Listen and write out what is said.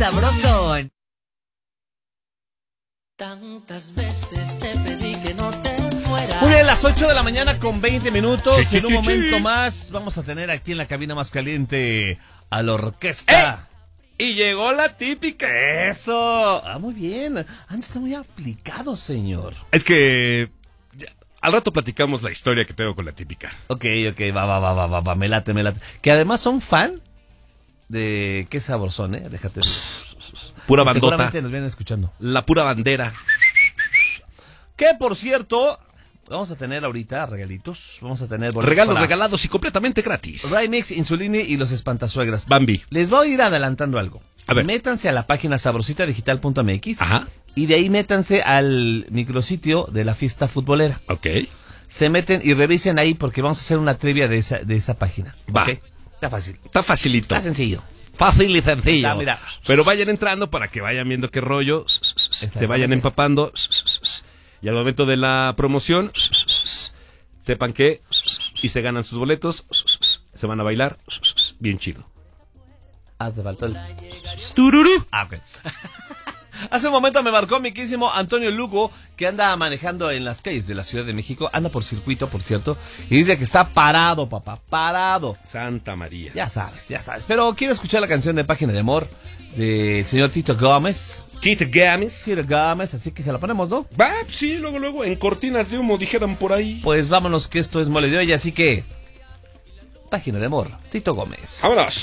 sabrosón. Tantas veces te pedí que no te fueras. Muy bien, las 8 de la mañana con 20 minutos. Chi, En un chi, momento chi. más vamos a tener aquí en la cabina más caliente a la orquesta. Y llegó la típica. ¡Eso! Muy bien. Está muy aplicado, señor. Es que al rato platicamos la historia que tengo con la típica. Ok, va, me late. Que además son fan de... Qué sabrosón, déjate. Pura bandota. Seguramente nos vienen escuchando. La pura bandera. Que, por cierto, vamos a tener ahorita regalitos. Vamos a tener boletos Regalos para regalados y completamente gratis. Rymix, Insulini y los Espantasuegras. Bambi. Les voy a ir adelantando algo. A ver. Métanse a la página sabrositadigital.mx. Ajá. Y de ahí métanse al micrositio de la fiesta futbolera. Ok. Se meten y revisen ahí porque vamos a hacer una trivia de esa página. Va. ¿Ok? Está fácil. Está facilito. Está sencillo. Fácil y sencillo. Ah, mira. Pero vayan entrando para que vayan viendo qué rollo. Se vayan empapando. Y al momento de la promoción, sepan que y se ganan sus boletos. Se van a bailar bien chido. Te faltó el... Tururú. Ok. Hace un momento me marcó mi quísimo Antonio Lugo, que anda manejando en las calles de la Ciudad de México. Anda por circuito, por cierto. Y dice que está parado, papá. Parado. Santa María. Ya sabes. Pero quiero escuchar la canción de Página de Amor del señor Tito Gómez. Tito Gómez. Tito Gómez, así que se la ponemos, ¿no? Va, sí, luego, en cortinas de humo, dijeran por ahí. Pues vámonos, que esto es Mole de Olla, así que... Página de Amor, Tito Gómez. Vámonos.